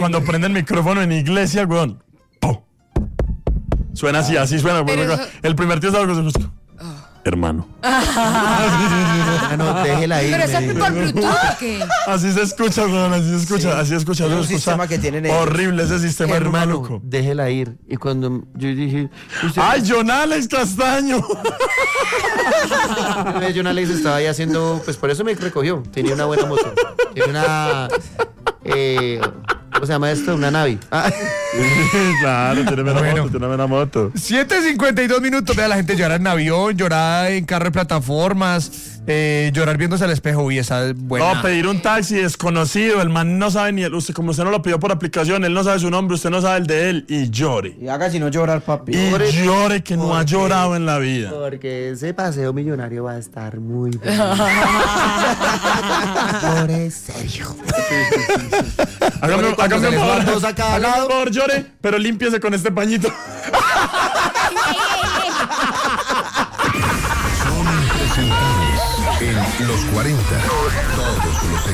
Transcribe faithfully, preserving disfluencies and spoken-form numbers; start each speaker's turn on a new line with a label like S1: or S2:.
S1: Cuando prende el micrófono en iglesia, weón. ¡Pum! Suena así, así suena. Pero eso... El primer tío estaba con su... Hermano.
S2: No, déjela ir.
S3: Pero eso es por Bluetooth, ¿o qué?
S1: Así se escucha, weón, así se escucha, sí. así se escucha.
S2: Es un sistema que tienen ellos.
S1: Horrible ese sistema,
S2: hermano.
S1: Maluco.
S2: Déjela ir. Y cuando yo dije...
S1: Usted... ¡Ay, John Alex Castaño!
S2: John Alex estaba ahí haciendo... Pues por eso me recogió. Tenía una buena moto. Tenía una... Eh, ¿Cómo se llama esto? Una Navi. Ah.
S1: Claro, tiene buena
S4: Bueno.
S1: moto, tiene buena moto.
S4: siete cincuenta y dos minutos. Vea, la gente llorar en avión, llorar en carro de plataformas, eh, llorar viéndose al espejo. Y esa es buena.
S1: No, pedir un taxi desconocido. El man no sabe ni el. Usted, como usted no lo pidió por aplicación, él no sabe su nombre, usted no sabe el de él. Y llore.
S2: Y haga si no llorar, papi.
S1: Y
S2: Llore,
S1: llore que no ha llorado en la vida.
S2: Porque ese paseo millonario va a estar muy bueno. Llore serio.
S1: Hágame,
S2: Llore cuando
S1: hágame
S2: se
S1: un
S2: les va
S1: favor,
S2: dos a cada
S1: hágame un
S2: lado.
S1: favor, llore, pero límpiese con este pañito.
S5: Son impresentables en los cuarenta. Todos los